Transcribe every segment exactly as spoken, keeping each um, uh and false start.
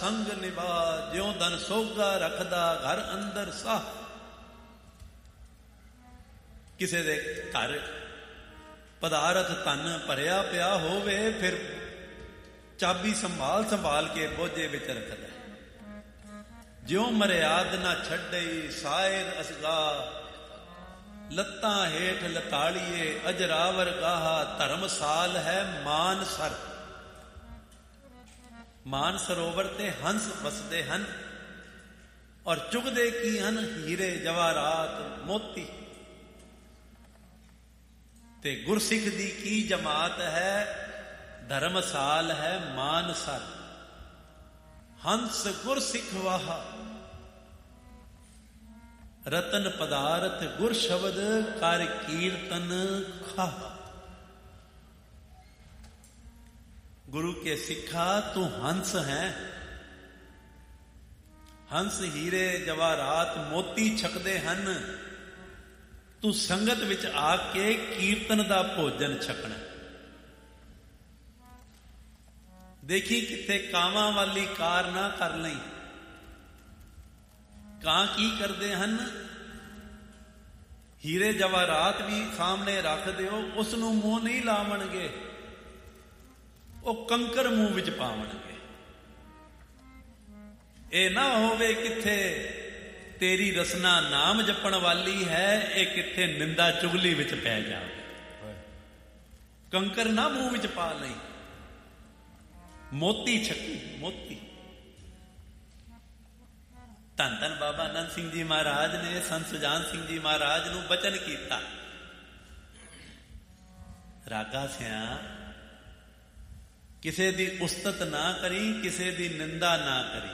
ਸੰਗ ਨਿਭਾ, ਜਿਉ ਧਨ ਸੋਗਾ ਰੱਖਦਾ ਘਰ ਅੰਦਰ ਸਾਹ। ਕਿਸੇ ਦੇ ਘਰ ਪਦਾਰਥ ਧਨ ਭਰਿਆ ਪਿਆ ਹੋਵੇ, ਫਿਰ ਚਾਬੀ ਸੰਭਾਲ ਸੰਭਾਲ ਕੇ ਬੋਝੇ ਵਿੱਚ ਰੱਖਦਾ। ਜਿਉ ਮਰਿਆਦ ਨਾ ਛੱਡੇ ਸਾਇਰ ਅਸਗਾ, ਲੱਤਾਂ ਹੇਠ ਲਤਾੜੀਏ ਅਜਰਾਵਰ ਗਾਹਾ। ਧਰਮਸਾਲ ਹੈ ਮਾਨਸਰ, ਮਾਨ ਸਰੋਵਰ ਤੇ ਹੰਸ ਵਸਦੇ ਹਨ, ਔਰ ਚੁਗਦੇ ਕੀ ਹਨ ਹੀਰੇ ਜਵਾਹਰਾਤ ਮੋਤੀ। ਤੇ ਗੁਰਸਿੱਖ ਦੀ ਕੀ ਜਮਾਤ ਹੈ, ਧਰਮਸਾਲ ਹੈ ਮਾਨਸਰ। ਹੰਸ ਗੁਰਸਿੱਖ ਵਾਹਾ, ਰਤਨ ਪਦਾਰਥ ਗੁਰ ਸ਼ਬਦ ਕਰ ਕੀਰਤਨ ਖਾਹਾ। गुरु के सिखा तू हंस है, हंस हीरे जवाहरात मोती छकदे हन, तू संगत विच आके कीर्तन दा भोजन छकना। देखी किथे कावां वाली कार ना कर लई। कां की करदे हन, हीरे जवाहरात भी सामने रख दिओ, उसनूं मूंह नहीं लावणगे, ਉਹ ਕੰਕਰ ਮੂੰਹ ਵਿੱਚ ਪਾਵਣਗੇ। ਇਹ ਨਾ ਹੋਵੇ ਕਿੱਥੇ ਤੇਰੀ ਰਸਨਾ ਨਾਮ ਜਪਣ ਵਾਲੀ ਹੈ, ਇਹ ਕਿੱਥੇ ਨਿੰਦਾ ਚੁਗਲੀ ਵਿੱਚ ਪੈ ਜਾਵੇ। ਕੰਕਰ ਨਾ ਮੂੰਹ ਵਿੱਚ ਪਾ ਲਈ। ਮੋਤੀ ਛੱਕੀ ਮੋਤੀ। ਧੰਨ ਧੰਨ ਬਾਬਾ ਆਨੰਦ ਸਿੰਘ ਜੀ ਮਹਾਰਾਜ ਨੇ ਸੰਤ ਸੁਜਾਨ ਸਿੰਘ ਜੀ ਮਹਾਰਾਜ ਨੂੰ ਬਚਨ ਕੀਤਾ, ਰਾਗਾ ਸਿਆ ਕਿਸੇ ਦੀ ਉਸਤਤ ਨਾ ਕਰੀ, ਕਿਸੇ ਦੀ ਨਿੰਦਾ ਨਾ ਕਰੀ।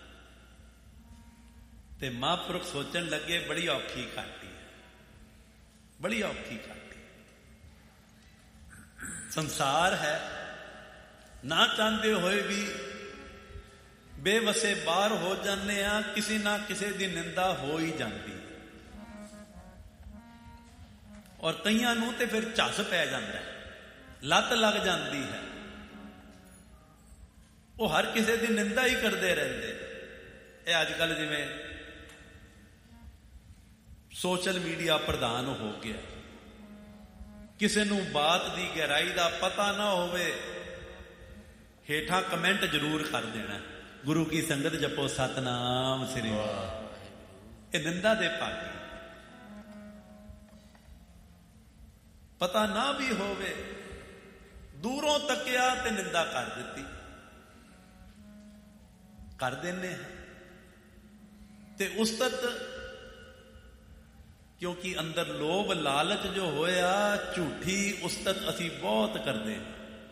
ਤੇ ਮਹਾਂਪੁਰਖ ਸੋਚਣ ਲੱਗੇ ਬੜੀ ਔਖੀ ਘਾਟੀ ਹੈ, ਬੜੀ ਔਖੀ ਘਾਟੀ। ਸੰਸਾਰ ਹੈ, ਨਾ ਚਾਹੁੰਦੇ ਹੋਏ ਵੀ ਬੇਵਸੇ ਬਾਹਰ ਹੋ ਜਾਂਦੇ ਆ, ਕਿਸੇ ਨਾ ਕਿਸੇ ਦੀ ਨਿੰਦਾ ਹੋ ਹੀ ਜਾਂਦੀ। ਔਰ ਕਈਆਂ ਨੂੰ ਤੇ ਫਿਰ ਝੱਸ ਪੈ ਜਾਂਦਾ, ਲੱਤ ਲੱਗ ਜਾਂਦੀ ਹੈ, ਉਹ ਹਰ ਕਿਸੇ ਦੀ ਨਿੰਦਾ ਹੀ ਕਰਦੇ ਰਹਿੰਦੇ। ਇਹ ਅੱਜ ਕੱਲ ਜਿਵੇਂ ਸੋਸ਼ਲ ਮੀਡੀਆ ਪ੍ਰਧਾਨ ਹੋ ਗਿਆ, ਕਿਸੇ ਨੂੰ ਬਾਤ ਦੀ ਗਹਿਰਾਈ ਦਾ ਪਤਾ ਨਾ ਹੋਵੇ, ਹੇਠਾਂ ਕਮੈਂਟ ਜ਼ਰੂਰ ਕਰ ਦੇਣਾ, ਗੁਰੂ ਕੀ ਸੰਗਤ ਜਪੋ ਸਤਨਾਮ ਸ੍ਰੀ ਵਾਹਿਗੁਰੂ। ਇਹ ਨਿੰਦਾ ਦੇ ਭਾਗੀ। ਪਤਾ ਨਾ ਵੀ ਹੋਵੇ, ਦੂਰੋਂ ਤੱਕਿਆ ਤੇ ਨਿੰਦਾ ਕਰ ਦਿੱਤੀ, ਕਰ ਦਿੰਦੇ ਹਾਂ। ਤੇ ਉਸਤਤ, ਕਿਉਂਕਿ ਅੰਦਰ ਲੋਭ ਲਾਲਚ ਜੋ ਹੋਇਆ, ਝੂਠੀ ਉਸਤਤ ਅਸੀਂ ਬਹੁਤ ਕਰਦੇ ਹਾਂ।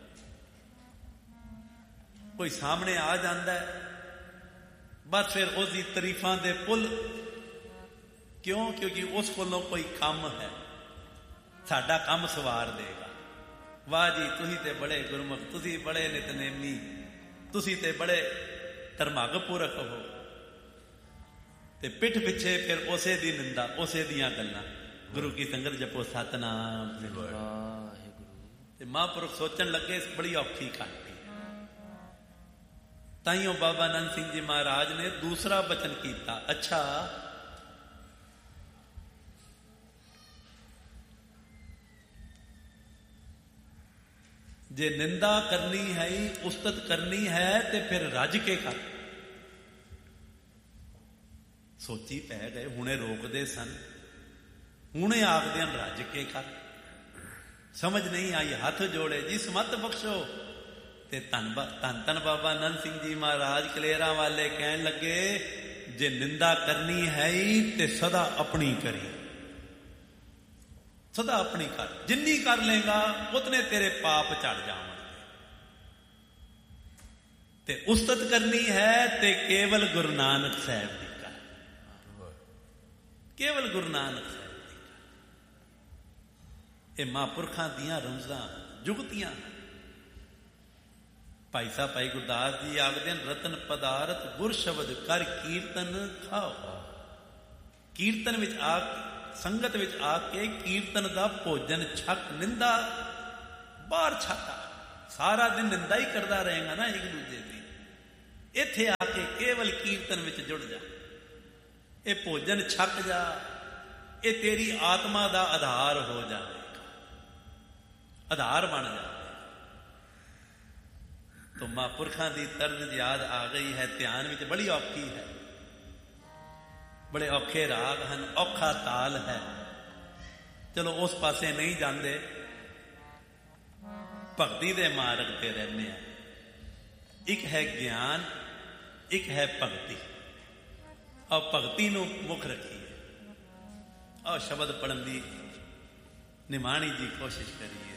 ਕੋਈ ਸਾਹਮਣੇ ਆ ਜਾਂਦਾ ਬਸ ਫਿਰ ਉਸਦੀ ਤਾਰੀਫਾਂ ਦੇ ਪੁੱਲ। ਕਿਉਂ? ਕਿਉਂਕਿ ਉਸ ਕੋਲੋਂ ਕੋਈ ਕੰਮ ਹੈ, ਸਾਡਾ ਕੰਮ ਸਵਾਰ ਦੇਗਾ। ਵਾਹ ਜੀ, ਤੁਸੀਂ ਤੇ ਬੜੇ ਗੁਰਮੁਖ, ਤੁਸੀਂ ਬੜੇ ਨਿਤਨੇਮੀ, ਤੁਸੀਂ ਤੇ ਬੜੇ ਧਰਮਗ ਪੁਰਖ ਹੋ। ਤੇ ਪਿੱਠ ਪਿੱਛੇ ਫਿਰ ਉਸੇ ਦੀ ਨਿੰਦਾ, ਉਸੇ ਦੀਆਂ ਗੱਲਾਂ। ਗੁਰੂ ਕੀ ਸੰਗਤ ਜਪੋ ਸਤਨਾਮ ਵਾਹਿਗੁਰੂ। ਤੇ ਮਹਾਂਪੁਰਖ ਸੋਚਣ ਲੱਗੇ ਬੜੀ ਔਖੀ ਘਾਟੀ। ਤਾਈਓ ਬਾਬਾ ਆਨੰਦ ਸਿੰਘ ਜੀ ਮਹਾਰਾਜ ਨੇ ਦੂਸਰਾ ਬਚਨ ਕੀਤਾ, ਅੱਛਾ ਜੇ ਨਿੰਦਾ ਕਰਨੀ ਹੈ, ਉਸਤਤ ਕਰਨੀ ਹੈ, ਤੇ ਫਿਰ ਰੱਜ ਕੇ ਕਰ। ਸੋਚੀ ਪੈ ਗਏ, ਹੁਣੇ ਰੋਕਦੇ ਸਨ, ਹੁਣੇ ਆਖਦੇ ਹਨ ਰੱਜ ਕੇ ਕਰ। ਸਮਝ ਨਹੀਂ ਆਈ, ਹੱਥ ਜੋੜੇ ਜੀ ਸਮਤ ਬਖਸ਼ੋ। ਤੇ ਧੰਨ ਧੰਨ ਧੰਨ ਬਾਬਾ ਆਨੰਦ ਸਿੰਘ ਜੀ ਮਹਾਰਾਜ ਕਲੇਰਾਂ ਵਾਲੇ ਕਹਿਣ ਲੱਗੇ, ਜੇ ਨਿੰਦਾ ਕਰਨੀ ਹੈ ਤੇ ਸਦਾ ਆਪਣੀ ਕਰੀ, ਸਦਾ ਆਪਣੀ ਕਰ। ਜਿੰਨੀ ਕਰ ਲੇਗਾ ਉਤਨੇ ਤੇਰੇ ਪਾਪ ਚੜ ਜਾਵਣਗੇ। ਤੇ ਉਸਤਤ ਕਰਨੀ ਹੈ ਤੇ ਕੇਵਲ ਗੁਰੂ ਨਾਨਕ ਸਾਹਿਬ ਦੀ ਕਰ, ਕੇਵਲ ਗੁਰੂ ਨਾਨਕ ਸਾਹਿਬ ਦੀ ਕਰ। ਇਹ ਮਹਾਂਪੁਰਖਾਂ ਦੀਆਂ ਰਮਜ਼ਾਂ ਜੁਗਤੀਆਂ। ਭਾਈ ਸਾਹਿਬ ਭਾਈ ਗੁਰਦਾਸ ਜੀ ਆਖਦੇ ਹਨ, ਰਤਨ ਪਦਾਰਥ ਗੁਰ ਸ਼ਬਦ ਕਰ ਕੀਰਤਨ ਖਾਓ। ਕੀਰਤਨ ਵਿੱਚ ਆ ਸੰਗਤ ਵਿੱਚ ਆ ਕੇ ਕੀਰਤਨ ਦਾ ਭੋਜਨ ਛਕ। ਨਿੰਦਾ ਬਾਹਰ ਛੱਡਾ, ਸਾਰਾ ਦਿਨ ਨਿੰਦਾ ਹੀ ਕਰਦਾ ਰਹੇਗਾ ਨਾ ਇੱਕ ਦੂਜੇ ਦੀ। ਇੱਥੇ ਆ ਕੀਰਤਨ ਵਿੱਚ ਜੁੜ ਜਾ, ਇਹ ਭੋਜਨ ਛਕ ਜਾ, ਇਹ ਤੇਰੀ ਆਤਮਾ ਦਾ ਆਧਾਰ ਹੋ ਜਾਵੇਗਾ, ਆਧਾਰ ਬਣ ਜਾਵੇਗਾ। ਤੋ ਮਹਾਂਪੁਰਖਾਂ ਦੀ ਤਰਜ਼ ਯਾਦ ਆ ਗਈ ਹੈ, ਧਿਆਨ ਵਿੱਚ ਬੜੀ ਔਖੀ ਹੈ, ਬੜੇ ਔਖੇ ਰਾਗ ਹਨ, ਔਖਾ ਤਾਲ ਹੈ। ਚਲੋ ਉਸ ਪਾਸੇ ਨਹੀਂ ਜਾਂਦੇ, ਭਗਤੀ ਦੇ ਮਾਰਗ ਤੇ ਰਹਿੰਦੇ ਆ। ਇੱਕ ਹੈ ਗਿਆਨ, ਇੱਕ ਹੈ ਭਗਤੀ। ਆਓ ਭਗਤੀ ਨੂੰ ਮੁੱਖ ਰੱਖੀਏ, ਆਓ ਸ਼ਬਦ ਪੜ੍ਹਨ ਦੀ ਨਿਮਾਣੀ ਜੀ ਕੋਸ਼ਿਸ਼ ਕਰੀਏ।